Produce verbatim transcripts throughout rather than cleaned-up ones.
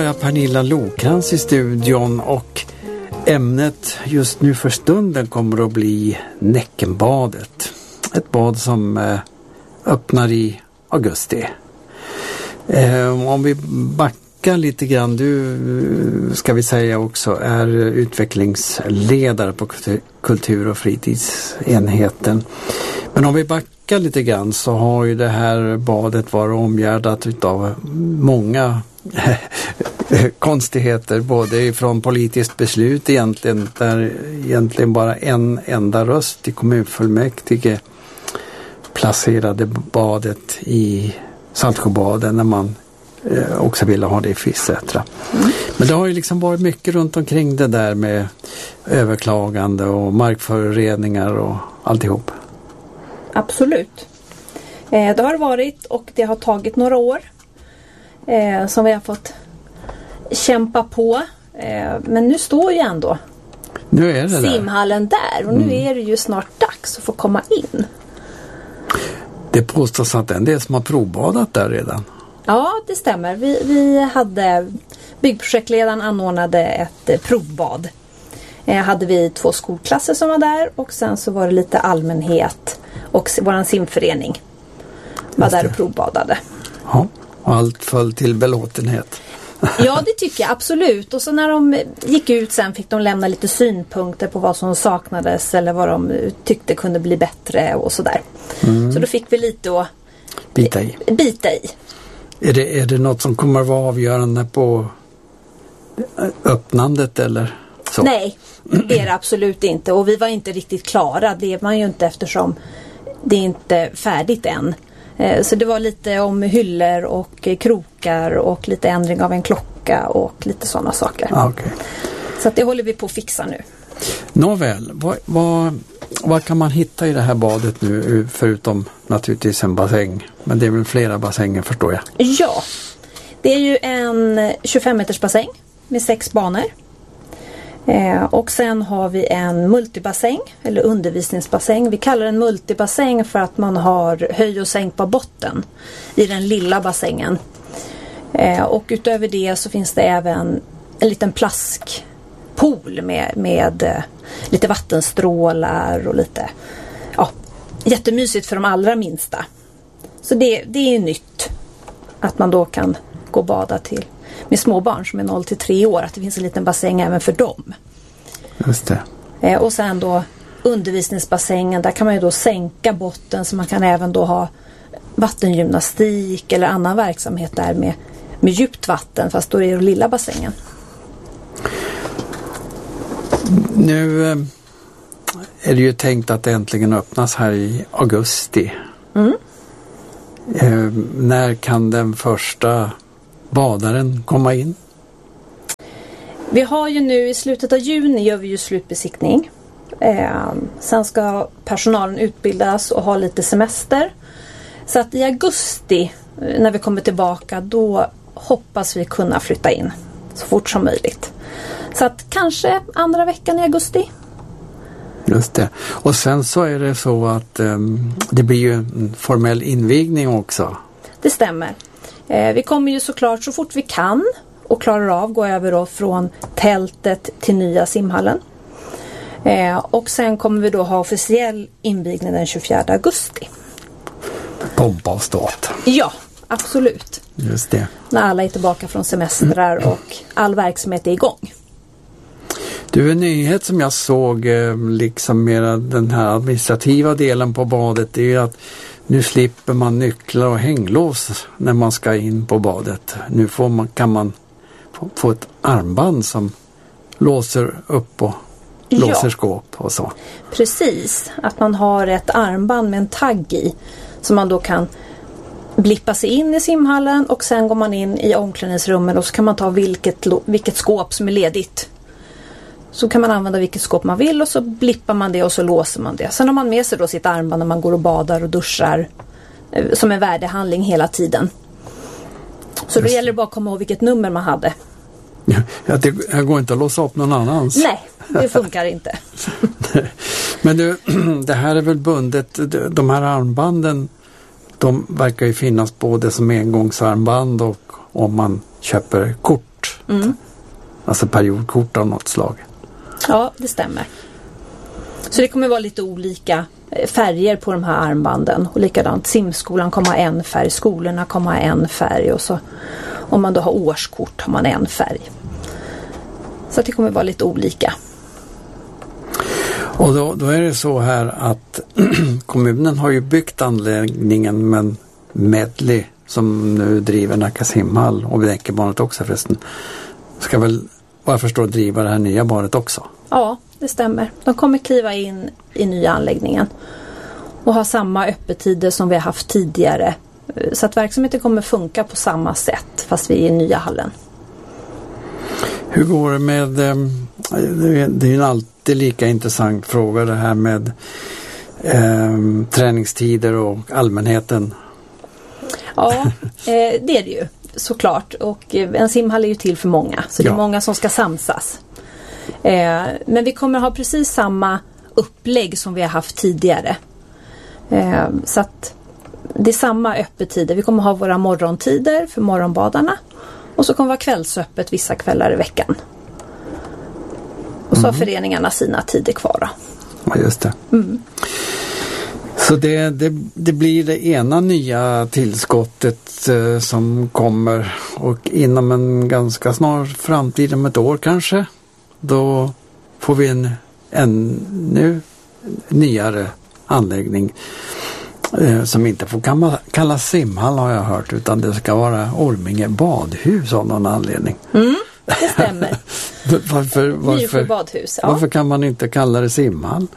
jag Pernilla Lokrans i studion och ämnet just nu för stunden kommer att bli Näckenbadet. Ett bad som eh, öppnar i augusti. Eh, om vi backar lite grann, du ska vi säga också är utvecklingsledare på kultur- och fritidsenheten. Men om vi backar lite grann så har ju det här badet varit omgärdat utav många konstigheter, både ifrån politiskt beslut egentligen, där egentligen bara en enda röst i kommunfullmäktige placerade badet i Saltsjöbaden när man eh, också ville ha det i Fissätra. Mm. Men det har ju liksom varit mycket runt omkring det där med överklagande och markföroreningar och alltihop. Absolut. Eh, det har varit och det har tagit några år eh, som vi har fått kämpa på. Eh, men nu står ju ändå nu är det simhallen där, där och nu mm. är det ju snart dags att få komma in. Det påstås att det är en del som har provbadat där redan. Ja, det stämmer. Vi, vi hade, byggprojektledaren anordnade ett eh, provbad. Eh, hade vi två skolklasser som var där och sen så var det lite allmänhet och våran simförening var där och provbadade. Ja, och allt föll till belåtenhet. Ja, det tycker jag absolut. Och så när de gick ut sen fick de lämna lite synpunkter på vad som saknades eller vad de tyckte kunde bli bättre och sådär. Mm. Så då fick vi lite att bita i. Bita i. Är det, är det något som kommer att vara avgörande på öppnandet eller så? Nej, det är det absolut inte. Och vi var inte riktigt klara. Det är man ju inte eftersom det är inte färdigt än. Så det var lite om hyllor och krokar och lite ändring av en klocka och lite sådana saker. Ah, okay. Så att det håller vi på att fixa nu. Nåväl, vad, vad, vad kan man hitta i det här badet nu förutom naturligtvis en bassäng? Men det är väl flera bassänger förstår jag. Ja, det är ju en tjugofem meters bassäng med sex banor. Eh, och sen har vi en multibassäng eller undervisningsbassäng. Vi kallar den multibassäng för att man har höj- och sänkbar botten i den lilla bassängen. Eh, och utöver det så finns det även en liten plaskpool med, med eh, lite vattenstrålar och lite, ja, jättemysigt för de allra minsta. Så det, det är nytt att man då kan gå och bada till med småbarn som är noll till tre år, att det finns en liten bassäng även för dem. Just det. Eh, och sen då undervisningsbassängen, där kan man ju då sänka botten så man kan även då ha vattengymnastik eller annan verksamhet där med, med djupt vatten, fast då är det den lilla bassängen. Nu är det ju tänkt att det äntligen öppnas här i augusti. Mm. Eh, när kan den första badaren komma in? Vi har ju nu i slutet av juni gör vi ju slutbesiktning. Eh, sen ska personalen utbildas och ha lite semester. Så att i augusti när vi kommer tillbaka då hoppas vi kunna flytta in så fort som möjligt. Så att kanske andra veckan i augusti. Just det. Och sen så är det så att um, det blir ju en formell invigning också. Det stämmer. Eh, vi kommer ju såklart så fort vi kan och klarar av gå över då från tältet till nya simhallen. Eh, och sen kommer vi då ha officiell invigning den tjugofjärde augusti. Pompa och ståt. Ja, absolut. Just det. När alla är tillbaka från semestrar mm. och all verksamhet är igång. Du, en nyhet som jag såg liksom med den här administrativa delen på badet, det är ju att nu slipper man nycklar och hänglås när man ska in på badet. Nu får man, kan man få, få ett armband som låser upp och låser ja. skåp och så. Precis, att man har ett armband med en tagg i som man då kan blippa sig in i simhallen och sen går man in i omklädningsrummet och så kan man ta vilket, vilket skåp som är ledigt. Så kan man använda vilket skåp man vill och så blippar man det och så låser man det. Sen har man med sig då sitt armband när man går och badar och duschar som en värdehandling hela tiden. Så då gäller det bara att komma ihåg vilket nummer man hade. Ja, det går inte att låsa upp någon annans. Nej, det funkar inte. Men du, det här är väl bundet, de här armbanden, de verkar ju finnas både som engångsarmband och om man köper kort Mm. Alltså periodkort av något slag. Ja, det stämmer. Så det kommer vara lite olika färger på de här armbanden. Och likadant, simskolan kommer ha en färg, skolorna kommer ha en färg. Och så om man då har årskort har man en färg. Så det kommer vara lite olika. Och då, då är det så här att kommunen har ju byggt anläggningen, men Medley som nu driver Nacka simhall och Näckenbadet också förresten, ska väl vad jag förstår driva det här nya badet också. Ja, det stämmer. De kommer kliva in i nya anläggningen och ha samma öppettider som vi har haft tidigare. Så att verksamheten kommer funka på samma sätt fast vi är i nya hallen. Hur går det med, det är ju en alltid lika intressant fråga det här med eh, träningstider och allmänheten. Ja, eh, det är det ju såklart. Och en simhall är ju till för många. Så det är ja. många som ska samsas. Eh, men vi kommer ha precis samma upplägg som vi har haft tidigare. Eh, så att det är samma öppettider. Vi kommer ha våra morgontider för morgonbadarna. Och så kommer det vara kvällsöppet vissa kvällar i veckan. Och så mm. har föreningarna sina tider kvar då. Ja, just det. Mm. Så det, det, det blir det ena nya tillskottet eh, som kommer, och inom en ganska snar framtid, om ett år kanske, då får vi en ännu nyare anläggning eh, som inte får kalla, kallas simhall har jag hört, utan det ska vara Orminge badhus av någon anledning. Mm, det stämmer. varför, varför, badhus, ja. varför kan man inte kalla det simhall?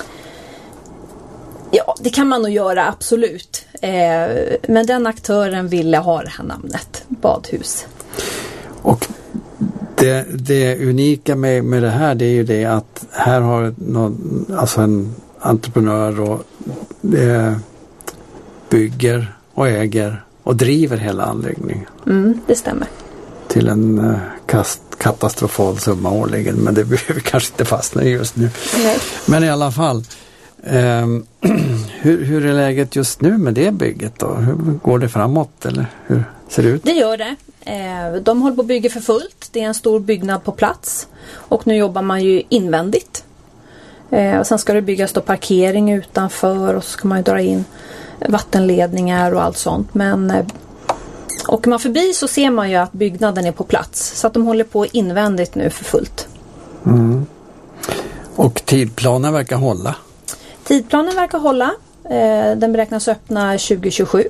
Ja, det kan man nog göra, absolut. Eh, men den aktören ville ha det här namnet, badhus. Och det, det unika med, med det här, det är ju det att här har någon, alltså en entreprenör och eh, bygger och äger och driver hela anläggningen. Mm, det stämmer. Till en eh, kast, katastrofal summa årligen, men det behöver vi kanske inte fastna i just nu. Nej. Men i alla fall, eh, hur, hur är läget just nu med det bygget då? Hur går det framåt, eller hur ser det ut? Det gör det. Eh, de håller på att bygga för fullt. Det är en stor byggnad på plats. Och nu jobbar man ju invändigt. Eh, och sen ska det byggas då parkering utanför, och så ska man ju dra in vattenledningar och allt sånt. Men eh, åker man förbi så ser man ju att byggnaden är på plats. Så att de håller på invändigt nu för fullt. Mm. Och tidplanen verkar hålla? Tidplanen verkar hålla. Eh, den beräknas öppna tjugo tjugosju.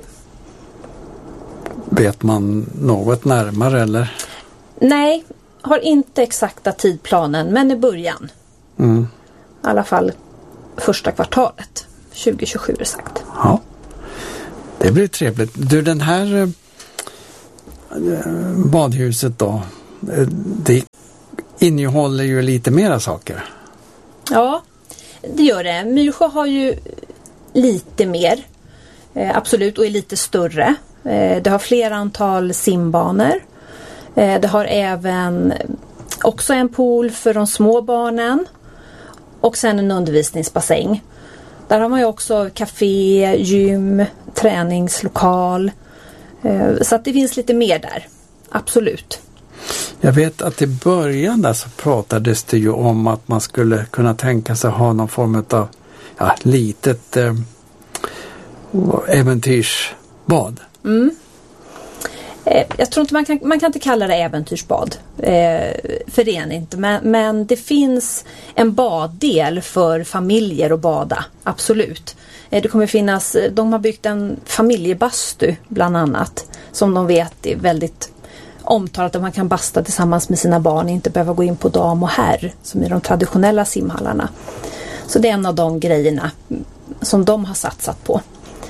Vet man något närmare eller? Nej, har inte exakta tidplanen, men i början. Mm. I alla fall första kvartalet. tjugo tjugosju är sagt. Ja, det blir trevligt. Du, den här eh, badhuset då, eh, det innehåller ju lite mera saker. Ja, det gör det. Myrsjö har ju lite mer. Eh, absolut, och är lite större. Eh, det har flera antal simbanor. Eh, det har även också en pool för de små barnen. Och sen en undervisningsbassäng. Där har man ju också café, gym, träningslokal. Eh, så att det finns lite mer där. Absolut. Jag vet att i början där så pratades det ju om att man skulle kunna tänka sig ha någon form av ja, litet eh, äventyrsbad. Mm. Eh, jag tror inte man kan, man kan inte kalla det äventyrsbad. Eh, för det är det inte. Men, men det finns en baddel för familjer att bada. Absolut. Eh, det kommer finnas, de har byggt en familjebastu bland annat. Som de vet är väldigt omtalat att man kan basta tillsammans med sina barn, inte behöva gå in på dam och herr som i de traditionella simhallarna. Så det är en av de grejerna som de har satsat på.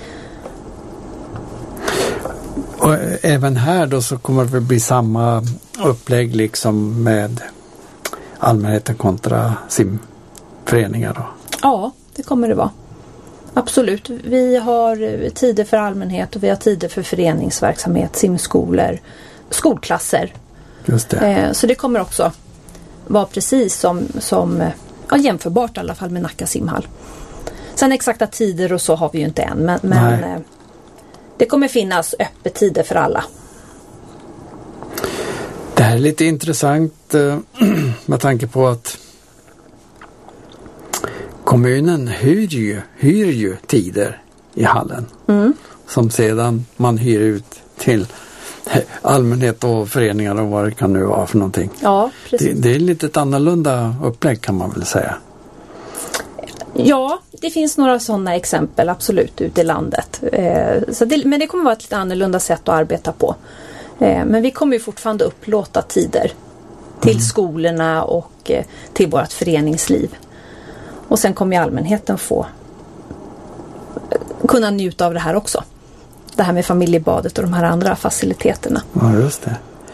Och även här då så kommer det bli samma upplägg liksom med allmänheten kontra simföreningar då? Ja, det kommer det vara. Absolut. Vi har tider för allmänhet och vi har tider för föreningsverksamhet, simskolor, skolklasser. Just det. Så det kommer också vara precis som, som ja, jämförbart i alla fall med Nacka simhall. Sen exakta tider och så har vi ju inte än, men, men det kommer finnas öppettider för alla. Det här är lite intressant eh, med tanke på att kommunen hyr ju, hyr ju tider i hallen. Mm. Som sedan man hyr ut till allmänhet och föreningar och vad det kan nu vara för någonting. Ja, precis. Det, det är lite ett annorlunda upplägg kan man väl säga. Ja, det finns några sådana exempel absolut ute i landet. Eh, så det, men det kommer vara ett lite annorlunda sätt att arbeta på. Eh, men vi kommer ju fortfarande upplåta tider till mm. skolorna och eh, till vårt föreningsliv. Och sen kommer ju allmänheten få kunna njuta av det här också. Det här med familjebadet och de här andra faciliteterna. Ja, just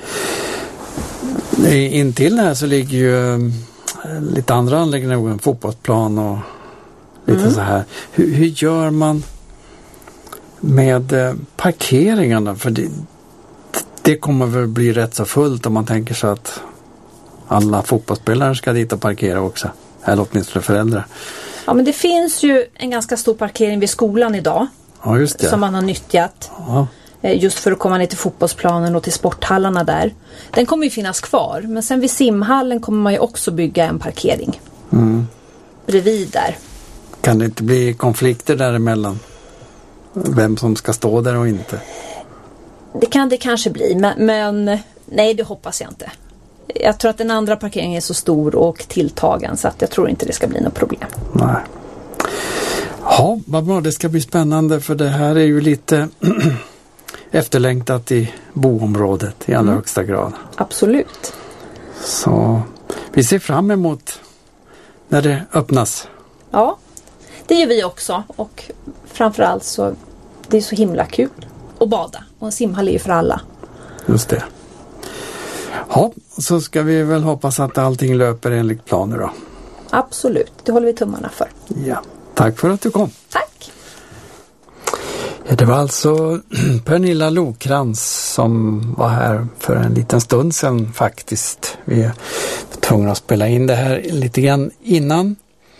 det. Intill här så ligger ju lite andra anläggningar, en fotbollsplan och lite mm. så här. Hur, hur gör man med parkeringarna? För det, det kommer väl bli rätt så fullt om man tänker sig att alla fotbollsspelare ska dit och parkera också. Eller åtminstone föräldrar. Ja, men det finns ju en ganska stor parkering vid skolan idag. Ja, just det. Som man har nyttjat. Ja. Just för att komma ner till fotbollsplanen och till sporthallarna där. Den kommer ju finnas kvar. Men sen vid simhallen kommer man ju också bygga en parkering. Mm. Bredvid där. Kan det inte bli konflikter däremellan? Vem som ska stå där och inte? Det kan det kanske bli. Men, men nej, det hoppas jag inte. Jag tror att den andra parkeringen är så stor och tilltagen så att jag tror inte det ska bli något problem. Nej. Ja, vad bra. Det ska bli spännande för det här är ju lite efterlängtat i boområdet i allra mm. högsta grad. Absolut. Så vi ser fram emot när det öppnas. Ja, det gör vi också och framförallt så det är så himla kul att bada och en simhall är ju för alla. Just det. Ja, så ska vi väl hoppas att allting löper enligt planer då. Absolut, det håller vi tummarna för. Ja, tack för att du kom. Tack. Ja, det var alltså Pernilla Lokrans som var här för en liten stund sedan faktiskt. Vi är tvungna att spela in det här lite grann innan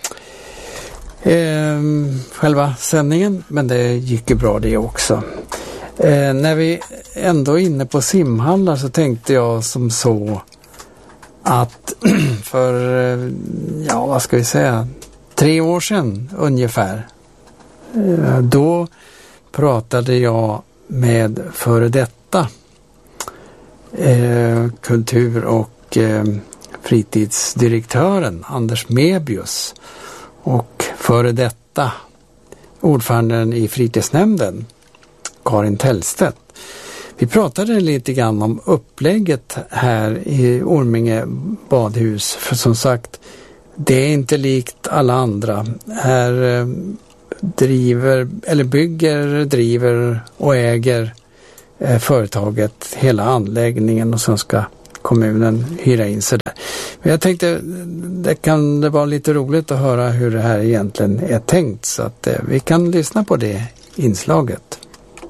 eh, själva sändningen, men det gick ju bra det också. Eh, när vi ändå är inne på simhallar så tänkte jag som så att för, ja vad ska vi säga, tre år sedan ungefär, eh, då pratade jag med före detta eh, kultur- och eh, fritidsdirektören Anders Mebius och före detta ordföranden i fritidsnämnden Karin Tellstedt. Vi pratade lite grann om upplägget här i Orminge badhus. För som sagt, det är inte likt alla andra. Här eh, driver, eller bygger, driver och äger eh, företaget hela anläggningen och sen ska kommunen hyra in sig där. Men jag tänkte, det kan det vara lite roligt att höra hur det här egentligen är tänkt så att eh, vi kan lyssna på det inslaget.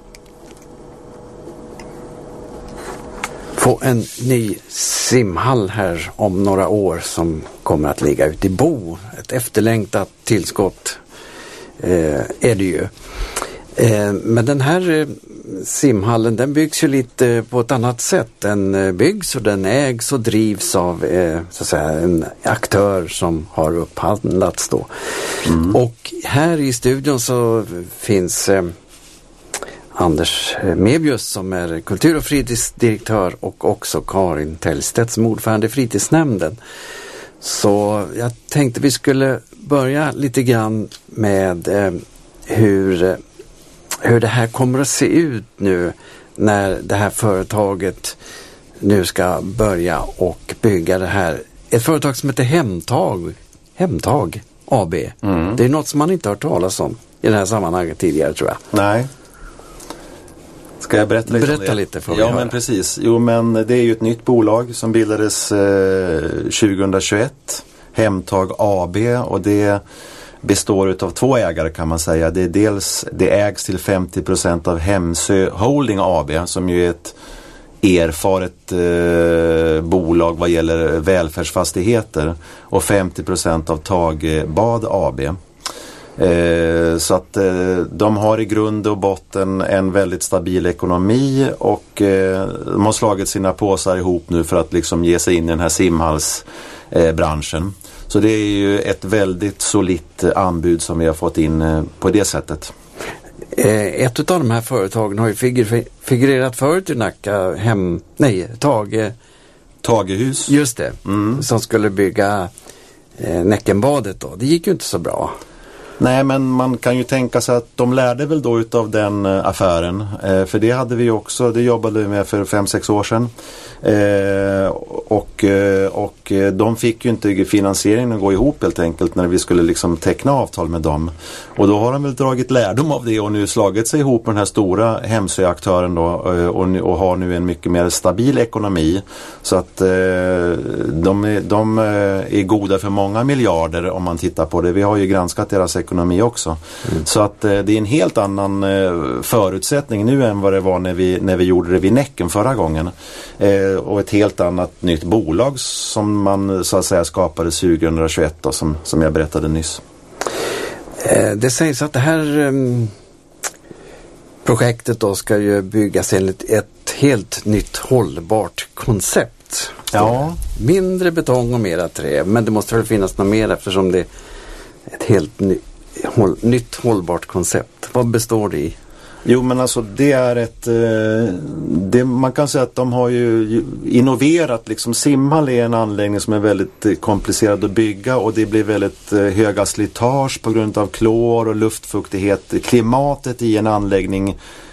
Få en ny simhall här om några år som kommer att ligga ute i Bo. Ett efterlängtat tillskott eh, är det ju. Eh, men den här eh, simhallen den byggs ju lite på ett annat sätt. Den eh, byggs och den ägs och drivs av eh, så att säga, en aktör som har upphandlats då. Mm. Och här i studion så finns eh, Anders Mebius som är kultur- och fritidsdirektör och också Karin Tellstedt som ordförande i fritidsnämnden. Så jag tänkte vi skulle börja lite grann med eh, hur, hur det här kommer att se ut nu när det här företaget nu ska börja och bygga det här. Ett företag som heter Hemtag, Hemtag A B. Mm. Det är något som man inte har hört talas om i det här sammanhanget tidigare tror jag. Nej. Ska jag berätta lite Berätta om det? lite för Ja, men precis. Jo, men det är ju ett nytt bolag som bildades eh, tjugohundratjugoett. Hemtag A B och det består av två ägare kan man säga. Det är dels, det ägs till femtio procent av Hemsö Holding A B som ju är ett erfaret eh, bolag vad gäller välfärdsfastigheter och femtio procent av Tagbad A B. Eh, så att eh, de har i grund och botten en väldigt stabil ekonomi och eh, de har slagit sina påsar ihop nu för att liksom ge sig in i den här simhallsbranschen. Eh, så det är ju ett väldigt solitt anbud som vi har fått in eh, på det sättet. Ett av de här företagen har ju figur, figurerat förut i Nacka, hem, nej, Tage Tagehus. Just det, mm. som skulle bygga eh, Näckenbadet då. Det gick ju inte så bra. Nej, men man kan ju tänka sig att de lärde väl då utav den eh, affären. Eh, för det hade vi också, det jobbade vi med för fem sex år sedan. Eh, och, eh, och de fick ju inte finansieringen att gå ihop helt enkelt när vi skulle liksom teckna avtal med dem. Och då har de väl dragit lärdom av det och nu slagit sig ihop med den här stora Hemsö-aktören då och, och, och har nu en mycket mer stabil ekonomi. Så att eh, de, är, de är goda för många miljarder om man tittar på det. Vi har ju granskat deras ekonomi också. Mm. Så att eh, det är en helt annan eh, förutsättning nu än vad det var när vi, när vi gjorde det vid Näcken förra gången. Eh, och ett helt annat nytt bolag som man så att säga skapade tjugohundratjugoett då, som, som jag berättade nyss. Eh, det sägs att det här eh, projektet då ska ju byggas enligt ett helt nytt hållbart koncept. Ja. Mindre betong och mera trä, men det måste väl finnas något mer eftersom det är ett helt ny, håll, nytt hållbart koncept. Vad består det i? Jo, men alltså det är ett eh, det, man kan säga att de har ju innoverat liksom. Simhall är en anläggning som är väldigt eh, komplicerad att bygga och det blir väldigt eh, höga slitage på grund av klor och luftfuktighet. Klimatet i en anläggning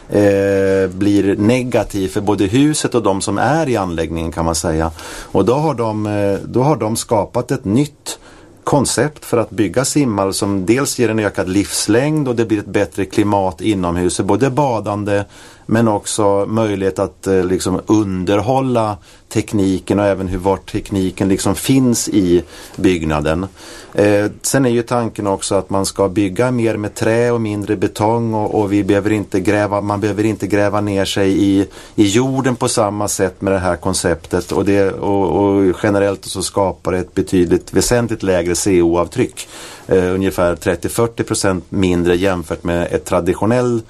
eh, blir negativ för både huset och de som är i anläggningen kan man säga. Och då har de, eh, då har de skapat ett nytt koncept för att bygga simhall som dels ger en ökad livslängd och det blir ett bättre klimat inomhus, både badande men också möjlighet att eh, liksom underhålla tekniken och även hur var tekniken liksom finns i byggnaden. Eh, sen är ju tanken också att man ska bygga mer med trä och mindre betong och, och vi behöver inte gräva, man behöver inte gräva ner sig i, i jorden på samma sätt med det här konceptet och, det, och, och generellt så skapar det ett betydligt väsentligt lägre C O-avtryck. Eh, ungefär trettio till fyrtio procent mindre jämfört med ett traditionellt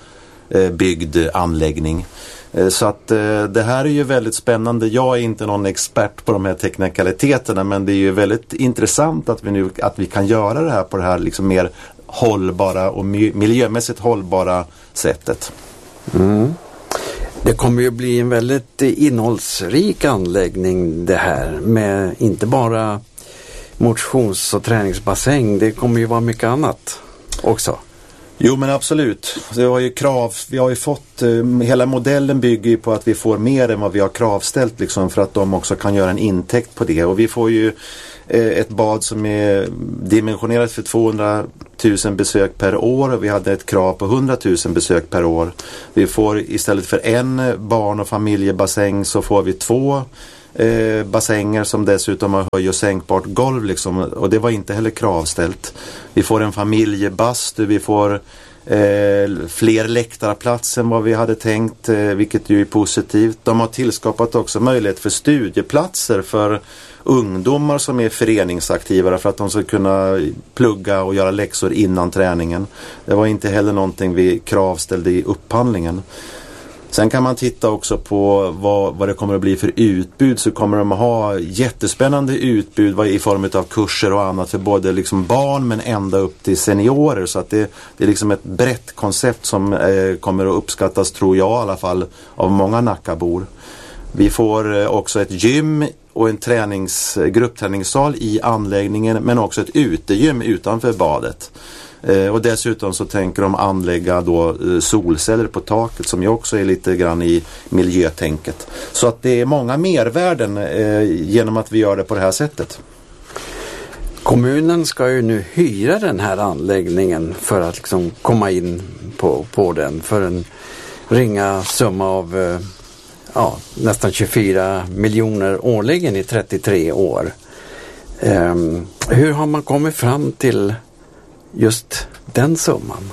byggd anläggning. Så att det här är ju väldigt spännande. Jag är inte någon expert på de här teknikaliteterna men det är ju väldigt intressant att vi nu att vi kan göra det här på det här liksom mer hållbara och miljömässigt hållbara sättet. Mm. Det kommer ju bli en väldigt innehållsrik anläggning det här med inte bara motions- och träningsbassäng. Det kommer ju vara mycket annat också. Jo men absolut. Det har ju krav, vi har ju fått, eh, hela modellen bygger ju på att vi får mer än vad vi har kravställt liksom för att de också kan göra en intäkt på det. Och vi får ju eh, ett bad som är dimensionerat för tvåhundratusen besök per år och vi hade ett krav på hundratusen besök per år. Vi får istället för en barn- och familjebassäng så får vi två Eh, bassänger som dessutom har höj- och sänkbart golv liksom, och det var inte heller kravställt. Vi får en familjebastu, vi får eh, fler läktarplatser än vad vi hade tänkt, eh, vilket ju är positivt. De har tillskapat också möjlighet för studieplatser för ungdomar som är föreningsaktiva för att de ska kunna plugga och göra läxor innan träningen. Det var inte heller någonting vi kravställde i upphandlingen. Sen kan man titta också på vad, vad det kommer att bli för utbud, så kommer de att ha jättespännande utbud i form av kurser och annat för både liksom barn men ända upp till seniorer, så att det, det är liksom ett brett koncept som eh, kommer att uppskattas, tror jag i alla fall, av många Nackabor. Vi får eh, också ett gym och en tränings, gruppträningssal i anläggningen men också ett utegym utanför badet. Och dessutom så tänker de anlägga då solceller på taket som ju också är lite grann i miljötänket. Så att det är många mervärden eh, genom att vi gör det på det här sättet. Kommunen ska ju nu hyra den här anläggningen för att liksom komma in på, på den för en ringa summa av eh, ja, nästan tjugofyra miljoner årligen i trettiotre år. Eh, hur har man kommit fram till just den summan?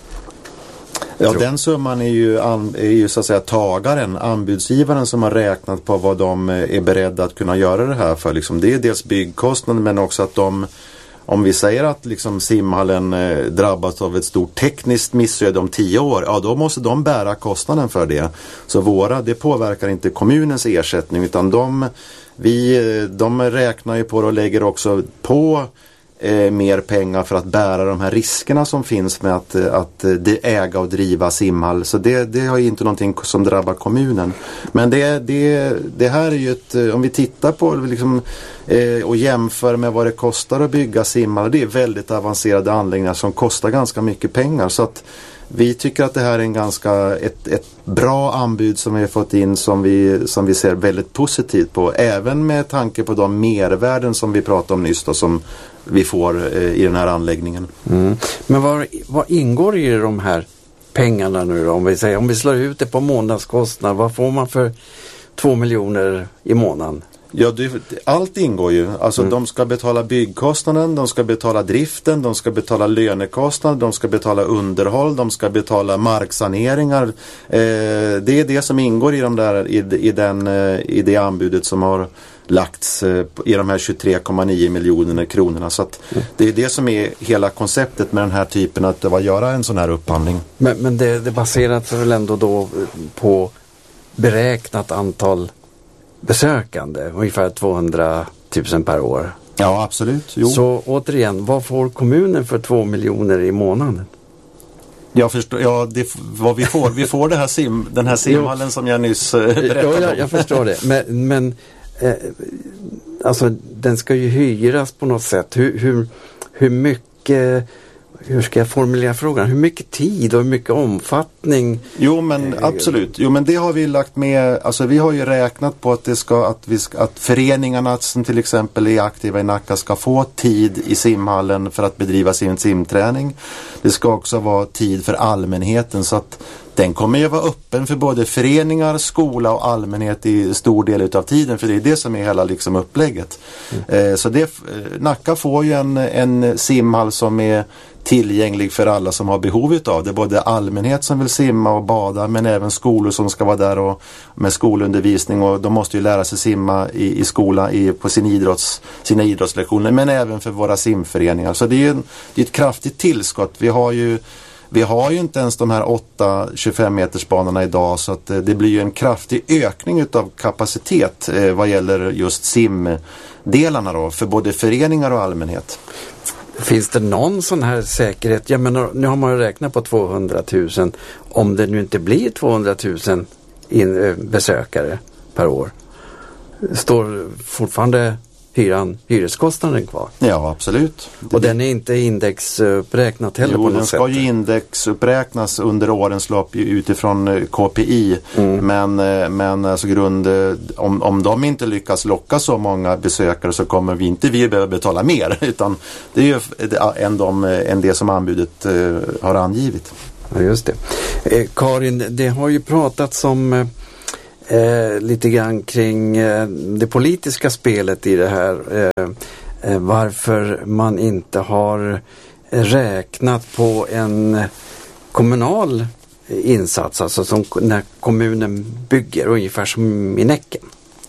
Ja, den summan är ju, an, är ju så att säga tagaren, anbudsgivaren som har räknat på vad de är beredda att kunna göra det här för. Liksom, det är dels byggkostnaden men också att de om vi säger att liksom simhallen eh, drabbas av ett stort tekniskt missöde om tio år, ja då måste de bära kostnaden för det. Så våra, det påverkar inte kommunens ersättning, utan de, vi, de räknar ju på det och lägger också på Eh, mer pengar för att bära de här riskerna som finns med att, att det äga och driva simhall. Så det, det har ju inte någonting som drabbar kommunen. Men det, det, det här är ju ett, om vi tittar på liksom, eh, och jämför med vad det kostar att bygga simhall, det är väldigt avancerade anläggningar som kostar ganska mycket pengar. Så att vi tycker att det här är en ganska ett, ett bra anbud som vi har fått in, som vi, som vi ser väldigt positivt på. Även med tanke på de mervärden som vi pratade om nyss då, som vi får eh, i den här anläggningen. Mm. Men vad, vad ingår i de här pengarna nu då? Om vi, säger, om vi slår ut det på månadskostnad, vad får man för två miljoner i månaden? Ja, det, allt ingår ju. Alltså mm. de ska betala byggkostnaden, de ska betala driften, de ska betala lönekostnad, de ska betala underhåll, de ska betala marksaneringar. Eh, det är det som ingår i, de där, i, i, den, eh, i det anbudet som har lagts eh, i de här tjugotre komma nio miljoner kronorna. Så att mm. det är det som är hela konceptet med den här typen, att det var göra en sån här upphandling. Men, men det, det baseras väl ändå då på beräknat antal besökande, ungefär tvåhundratusen per år. Ja, absolut. Jo. Så återigen, vad får kommunen för två miljoner i månaden? Jag förstår, ja, det, vad vi får, vi får det här sim, den här simhallen som jag nyss eh, berättade om. Ja, jag, jag förstår det. Men, men eh, alltså, den ska ju hyras på något sätt. Hur, hur, hur mycket... Hur ska jag formulera frågan? Hur mycket tid och hur mycket omfattning? Jo, men absolut. Jo, men det har vi lagt med. Alltså vi har ju räknat på att det ska att vi ska, att föreningarna som till exempel är aktiva i Nacka ska få tid i simhallen för att bedriva sin simträning. Det ska också vara tid för allmänheten, så att den kommer ju vara öppen för både föreningar, skola och allmänhet i stor del utav tiden, för det är det som är hela liksom upplägget. Mm. Eh, så det, Nacka får ju en, en simhall som är tillgänglig för alla som har behov utav det. Både allmänhet som vill simma och bada, men även skolor som ska vara där och med skolundervisning, och de måste ju lära sig simma i, i skola i, på sin idrotts, sina idrottslektioner, men även för våra simföreningar. Så det är ju en, det är ett kraftigt tillskott. Vi har ju Vi har ju inte ens de här åtta tjugofem meters banorna idag, så att det blir ju en kraftig ökning utav kapacitet eh, vad gäller just simdelarna då, för både föreningar och allmänhet. Finns det någon sån här säkerhet? Jag menar, nu har man ju räknat på tvåhundratusen. Om det nu inte blir tvåhundratusen in, besökare per år, står fortfarande hyran, hyreskostnaden kvar? Ja, absolut. Och den är inte indexuppräknat heller jo, på något den ska sätt? Ju indexuppräknas under årens lopp utifrån K P I. Mm. Men, men alltså grund, om, om de inte lyckas locka så många besökare, så kommer vi inte vi behöva betala mer. Utan det är ju än, de, än det som anbudet uh, har angivit. Ja, just det. Eh, Karin, det har ju pratats om Eh, lite grann kring eh, det politiska spelet i det här. Eh, eh, varför man inte har räknat på en kommunal insats, alltså som när kommunen bygger, ungefär som i Näcken.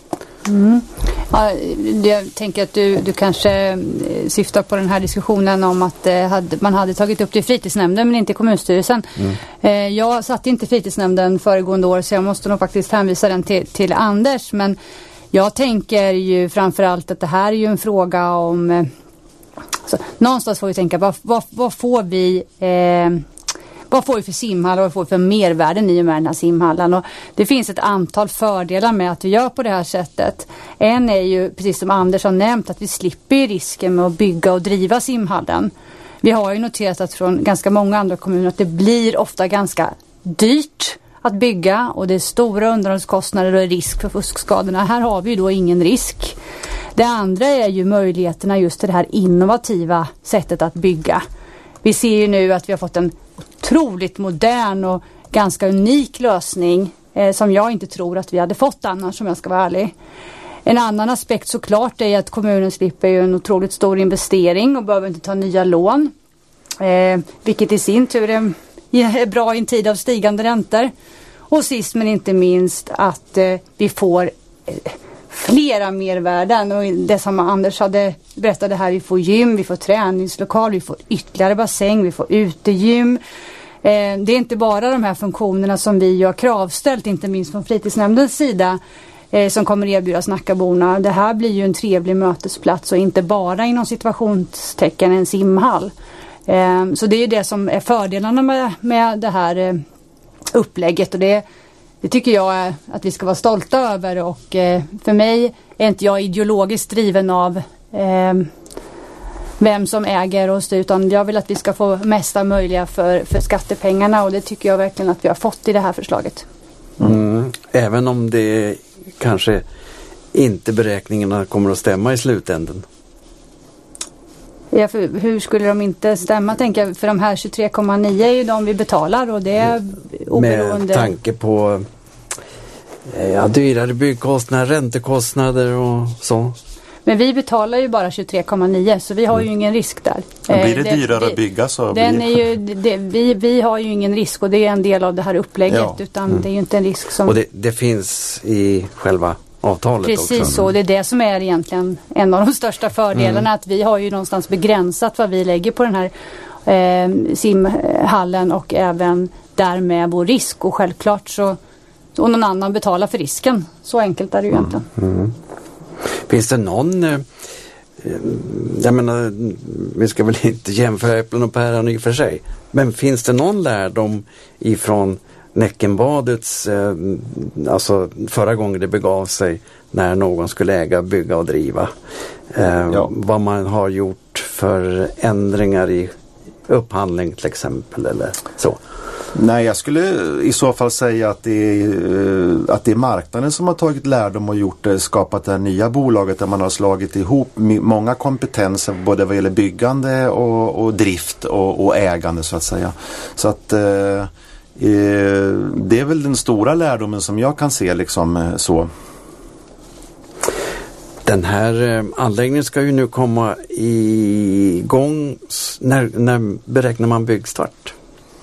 Mm. Ja, jag tänker att du, du kanske syftar på den här diskussionen om att eh, hade, man hade tagit upp det i fritidsnämnden men inte i kommunstyrelsen. Mm. Eh, jag satt inte i fritidsnämnden föregående år, så jag måste nog faktiskt hänvisa den till, till Anders. Men jag tänker ju framförallt att det här är ju en fråga om... Eh, alltså, någonstans får vi tänka, vad, vad, vad får vi... Eh, Vad får vi för simhall och vad får vi för mervärden i och med den här simhallen? Och det finns ett antal fördelar med att vi gör på det här sättet. En är ju, precis som Anders har nämnt, att vi slipper risken med att bygga och driva simhallen. Vi har ju noterat att från ganska många andra kommuner att det blir ofta ganska dyrt att bygga, och det är stora underhållskostnader och risk för fuskskadorna. Här har vi ju då ingen risk. Det andra är ju möjligheterna just till det här innovativa sättet att bygga. Vi ser ju nu att vi har fått en otroligt modern och ganska unik lösning eh, som jag inte tror att vi hade fått annars, om jag ska vara ärlig. En annan aspekt såklart är att kommunen slipper ju en otroligt stor investering och behöver inte ta nya lån. Eh, vilket i sin tur är, är bra i en tid av stigande räntor. Och sist men inte minst att eh, vi får... Eh, flera mervärden. Och det som Anders hade berättade här, vi får gym, vi får träningslokal, vi får ytterligare bassäng, vi får utegym. Eh, det är inte bara de här funktionerna som vi har kravställt, inte minst från fritidsnämndens sida, eh, som kommer erbjudas Nackaborna. Det här blir ju en trevlig mötesplats och inte bara inom situationstecken en simhall. Eh, så det är ju det som är fördelarna med, med det här eh, upplägget, och det, det tycker jag är att vi ska vara stolta över. Och eh, för mig är inte jag ideologiskt driven av eh, vem som äger och styr, utan jag vill att vi ska få mesta möjliga för, för skattepengarna, och det tycker jag verkligen att vi har fått i det här förslaget. Mm. Även om det kanske inte beräkningarna kommer att stämma i slutändan. Ja, för hur skulle de inte stämma, tänker jag? För de här tjugotre komma nio är ju de vi betalar, och det är oberoende. Med tanke på ja, dyrare byggkostnader, räntekostnader och så. Men vi betalar ju bara tjugotre komma nio, så vi har ju ingen risk där. Men blir det, det dyrare att bygga så den blir... är ju, det, vi, vi har ju ingen risk, och det är en del av det här upplägget, ja. utan Mm. det är ju inte en risk som... Och det, det finns i själva avtalet Precis också. Precis så, det är det som är egentligen en av de största fördelarna, mm. att vi har ju någonstans begränsat vad vi lägger på den här eh, simhallen, och även därmed vår risk, och självklart så och någon annan betalar för risken. Så enkelt är det ju mm. egentligen. Mm. Finns det någon eh, jag menar, vi ska väl inte jämföra äpplen och päron i och för sig, men finns det någon lärdom ifrån Näckenbadets, eh, alltså förra gången det begav sig när någon skulle äga, bygga och driva, eh, ja. vad man har gjort för ändringar i upphandling till exempel eller så? Nej, jag skulle i så fall säga att det är, att det är marknaden som har tagit lärdom och gjort det, skapat det här nya bolaget där man har slagit ihop många kompetenser både vad gäller byggande och, och drift och, och ägande så att säga. Så att eh, det är väl den stora lärdomen som jag kan se liksom så. Den här anläggningen ska ju nu komma igång. När, när beräknar man byggstart?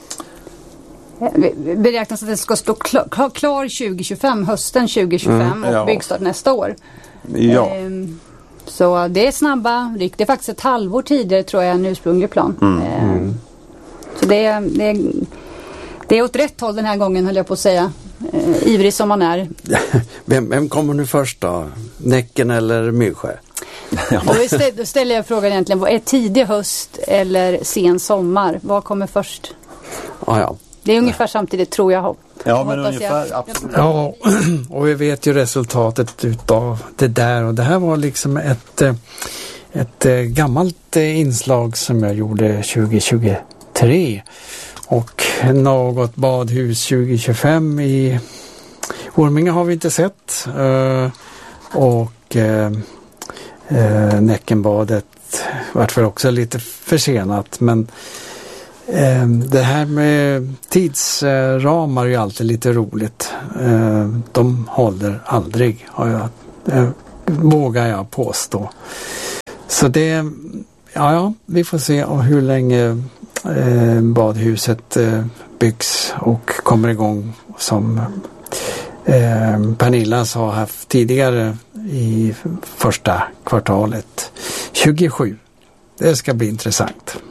Beräknas att det ska stå klar, klar tjugo tjugofem, hösten tjugo tjugofem, mm, ja. och byggstart nästa år. Ja. Ehm, så det är snabba ryck. Det är faktiskt ett halvår tidigare tror jag en ursprunglig plan. Mm. Ehm, Mm. så det är, det, är, det är åt rätt håll den här gången, höll jag på att säga. Ehm, ivrig som man är. Vem, vem kommer nu först då? Näcken eller Myrsjö? Ja. Då ställer jag frågan egentligen, vad är tidig höst eller sen sommar? Vad kommer först? Ah, ja. Det är ungefär samtidigt tror jag. Ja, men ungefär, jag. absolut. Ja, och vi vet ju resultatet utav det där. Och det här var liksom ett, ett gammalt inslag som jag gjorde tjugo tjugotre. Och något badhus tjugo tjugofem i Orminge har vi inte sett. Och Näckenbadet var väl också lite försenat, men det här med tidsramar är ju alltid lite roligt. De håller aldrig, har jag, vågar jag påstå. Så det, ja, ja vi får se hur länge badhuset byggs och kommer igång, som Pernilla har haft tidigare i första kvartalet tjugosju. Det ska bli intressant.